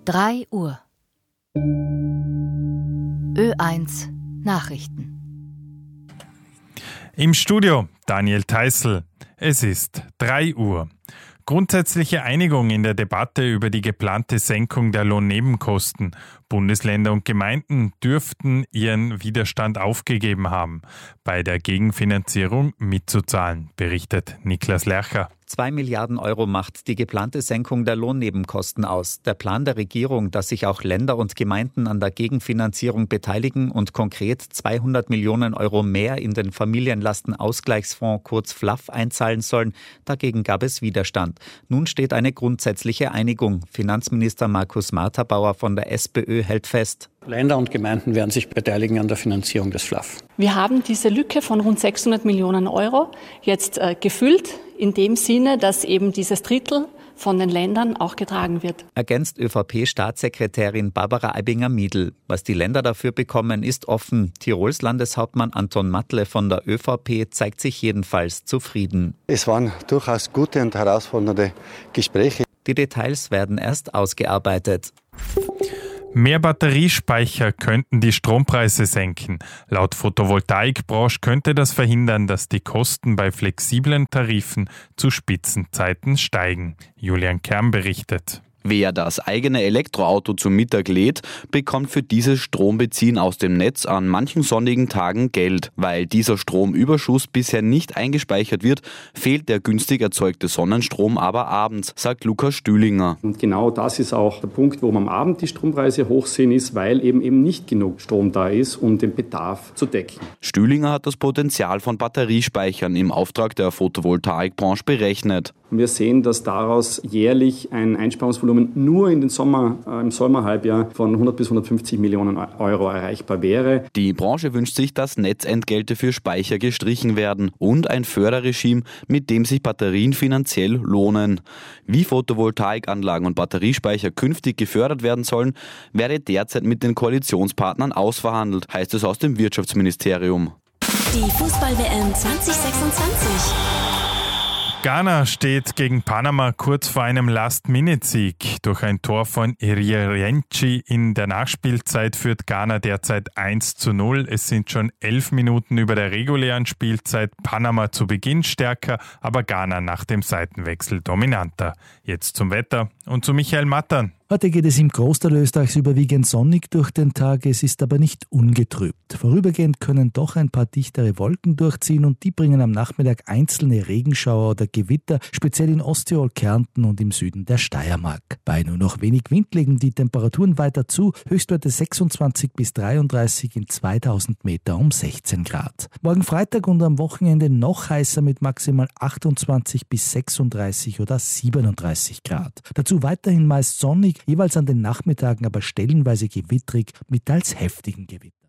3 Uhr. Ö1 Nachrichten. Im Studio Daniel Theißl. Es ist 3 Uhr. Grundsätzliche Einigung in der Debatte über die geplante Senkung der Lohnnebenkosten. Bundesländer und Gemeinden dürften ihren Widerstand aufgegeben haben, bei der Gegenfinanzierung mitzuzahlen, berichtet Niklas Lercher. 2 Milliarden Euro macht die geplante Senkung der Lohnnebenkosten aus. Der Plan der Regierung, dass sich auch Länder und Gemeinden an der Gegenfinanzierung beteiligen und konkret 200 Millionen Euro mehr in den Familienlastenausgleichsfonds kurz FLAF einzahlen sollen, dagegen gab es Widerstand. Nun steht eine grundsätzliche Einigung. Finanzminister Markus Marterbauer von der SPÖ hält fest. Länder und Gemeinden werden sich beteiligen an der Finanzierung des FLAF. Wir haben diese Lücke von rund 600 Millionen Euro jetzt gefüllt, in dem Sinne, dass eben dieses Drittel von den Ländern auch getragen wird. Ergänzt ÖVP-Staatssekretärin Barbara Aibinger-Miedl. Was die Länder dafür bekommen, ist offen. Tirols Landeshauptmann Anton Matle von der ÖVP zeigt sich jedenfalls zufrieden. Es waren durchaus gute und herausfordernde Gespräche. Die Details werden erst ausgearbeitet. Mehr Batteriespeicher könnten die Strompreise senken. Laut Photovoltaikbranche könnte das verhindern, dass die Kosten bei flexiblen Tarifen zu Spitzenzeiten steigen. Julian Kern berichtet. Wer das eigene Elektroauto zum Mittag lädt, bekommt für dieses Strombeziehen aus dem Netz an manchen sonnigen Tagen Geld. Weil dieser Stromüberschuss bisher nicht eingespeichert wird, fehlt der günstig erzeugte Sonnenstrom aber abends, sagt Lukas Stühlinger. Und genau das ist auch der Punkt, wo am Abend die Strompreise hoch sind, ist, weil eben nicht genug Strom da ist, um den Bedarf zu decken. Stühlinger hat das Potenzial von Batteriespeichern im Auftrag der Photovoltaikbranche berechnet. Wir sehen, dass daraus jährlich ein Einsparungsvolumen nur in den im Sommerhalbjahr von 100 bis 150 Millionen Euro erreichbar wäre. Die Branche wünscht sich, dass Netzentgelte für Speicher gestrichen werden und ein Förderregime, mit dem sich Batterien finanziell lohnen. Wie Photovoltaikanlagen und Batteriespeicher künftig gefördert werden sollen, werde derzeit mit den Koalitionspartnern ausverhandelt, heißt es aus dem Wirtschaftsministerium. Die Fußball-WM 2026. Ghana steht gegen Panama kurz vor einem Last-Minute-Sieg. Durch ein Tor von Irienchi in der Nachspielzeit führt Ghana derzeit 1:0. Es sind schon 11 Minuten über der regulären Spielzeit. Panama zu Beginn stärker, aber Ghana nach dem Seitenwechsel dominanter. Jetzt zum Wetter und zu Michael Mattern. Heute geht es im Großteil Österreichs überwiegend sonnig durch den Tag, es ist aber nicht ungetrübt. Vorübergehend können doch ein paar dichtere Wolken durchziehen und die bringen am Nachmittag einzelne Regenschauer oder Gewitter, speziell in Osttirol, Kärnten und im Süden der Steiermark. Bei nur noch wenig Wind legen die Temperaturen weiter zu, Höchstwerte 26 bis 33 in 2000 Meter um 16 Grad. Morgen Freitag und am Wochenende noch heißer mit maximal 28 bis 36 oder 37 Grad. Dazu weiterhin meist sonnig, jeweils an den Nachmittagen aber stellenweise gewittrig mit teils heftigen Gewittern.